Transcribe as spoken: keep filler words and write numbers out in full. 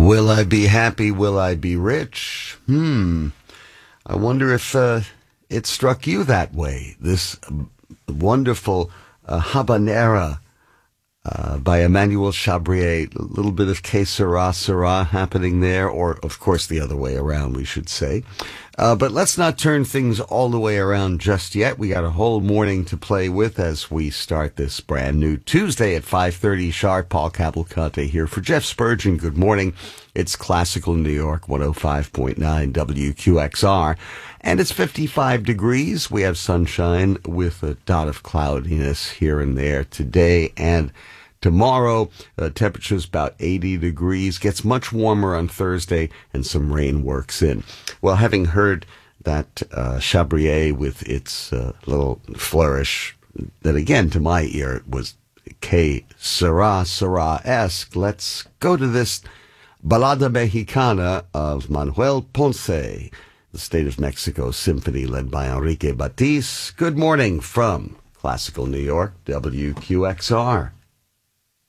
Will I be happy? Will I be rich? Hmm. I wonder if uh, it struck you that way. This wonderful uh, habanera uh, by Emmanuel Chabrier. A little bit of Que Sera Sera happening there, or of course the other way around, we should say. Uh, but let's not turn things all the way around just yet. We got a whole morning to play with as we start this brand new Tuesday at five thirty sharp. Paul Cavalcante here for Jeff Spurgeon. Good morning. It's Classical New York, one oh five point nine W Q X R. And it's fifty-five degrees. We have sunshine with a dot of cloudiness here and there today and tomorrow. Uh, temperatures about eighty degrees. Gets much warmer on Thursday, and some rain works in. Well, having heard that uh, Chabrier with its uh, little flourish, that again, to my ear, was Que Sera Sera-esque, let's go to this Balada Mexicana of Manuel Ponce, the State of Mexico Symphony led by Enrique Batiz. Good morning from Classical New York, W Q X R.